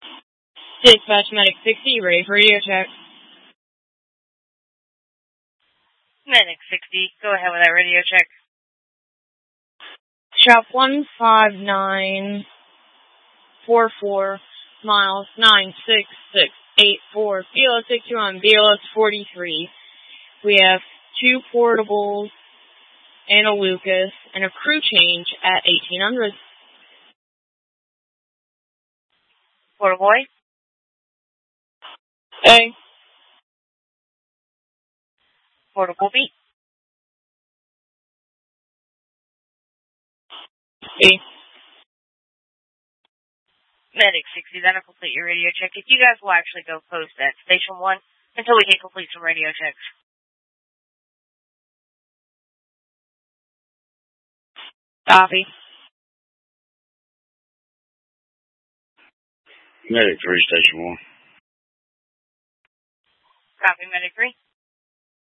Dispatch Medic 60, ready for radio check. Medic 60, go ahead with that radio check. Shop 15944 miles 96684. BLS 61, BLS 43. We have 2 portables and a Lucas and a crew change at 1800. Portable boy. A. Portable B. B. Medic 60, that'll complete your radio check. If you guys will actually go post at Station 1 until we can complete some radio checks. Copy. Medic 3, Station 1. Copy, Medic 3.